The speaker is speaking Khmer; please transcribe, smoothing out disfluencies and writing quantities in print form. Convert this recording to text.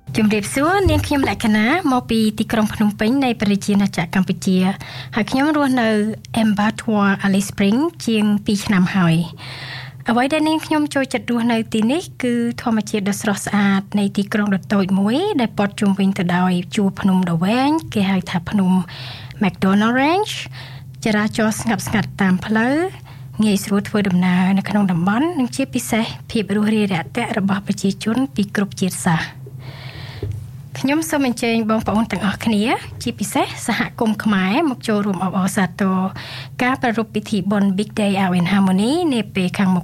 ជំរាបសួរនាងខ្ញុំលក្ខណាមកពីទីក្រុងភ្នំពេញនៃប្រជាណាចក្រកម្ពុជាហើយខ្ញុំរស់នៅ Ambattoir Alice Springs ជាង2ឆ្នាំហើយអ្វីដែលនាងខ្ញុំចូលចិត្តរស់នៅទីនេះគឺធម្មជាតិដ៏ស្រស់ស្អាតនៃទីក្រុងដ៏តូចមួយដែលព័ទ្ធជុំវិញទៅដោយជួរភ្នំដ៏វែងគេហៅថាភ្នំ McDonald Range ចរាចរណ៍ស្ងប់ស្ងាត់តាមផ្លូវងាយស្រួលធ្វើដំណើរនៅក្នុងតំបន់និងជាពិសេសភាពរួសរាយរាក់ទាក់របស់ប្រជាជនពីគ្រប់ជាតិសាសន៍ខ្ញុំសូមអញ្ជើញបងប្អូនទាំងអស់គ្នាជាពិសេសសហគមន៍ខ្មែរមកចូលរួមអបអរសាទរការប្រារព្ធពិធីបុណ្យ Big Day Out in Harmony នាពេលខាងមុខ